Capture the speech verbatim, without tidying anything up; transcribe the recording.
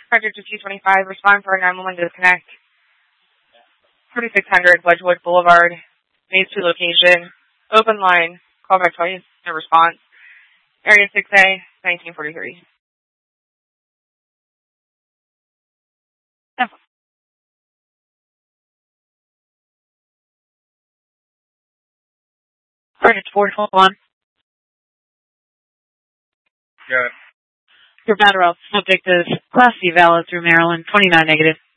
Project two twenty-five, respond for a nine one one disconnect. forty-six hundred Wedgewood Boulevard, Maze two location, open line, call back twice, no response. Area six A, nineteen forty-three. Project four twelve-one. Got it. Your battle route subject is Class C valid through Maryland, twenty-nine negative.